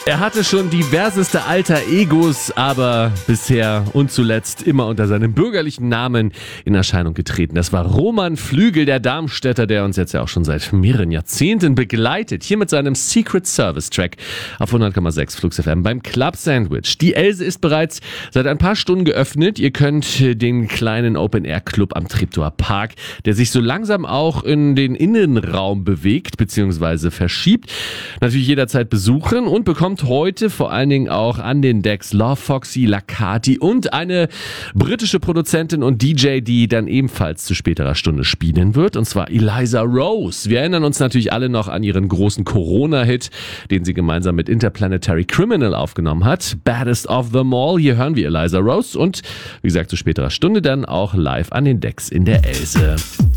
Er hatte schon diverseste alter Egos, aber bisher und zuletzt immer unter seinem bürgerlichen Namen in Erscheinung getreten. Das war Roman Flügel, der Darmstädter, der uns jetzt ja auch schon seit mehreren Jahrzehnten begleitet. Hier mit seinem Secret Service Track auf 100,6 Flux FM beim Club Sandwich. Die Else ist bereits seit ein paar Stunden geöffnet. Ihr könnt den kleinen Open-Air-Club am Treptower Park, der sich so langsam auch in den Innenraum bewegt bzw. verschiebt, natürlich jederzeit besuchen und bekommt heute vor allen Dingen auch an den Decks Love Foxy, Lacati und eine britische Produzentin und DJ, die dann ebenfalls zu späterer Stunde spielen wird, und zwar Eliza Rose. Wir erinnern uns natürlich alle noch an ihren großen Corona-Hit, den sie gemeinsam mit Interplanetary Criminal aufgenommen hat. Baddest of them all. Hier hören wir Eliza Rose und wie gesagt zu späterer Stunde dann auch live an den Decks in der Else.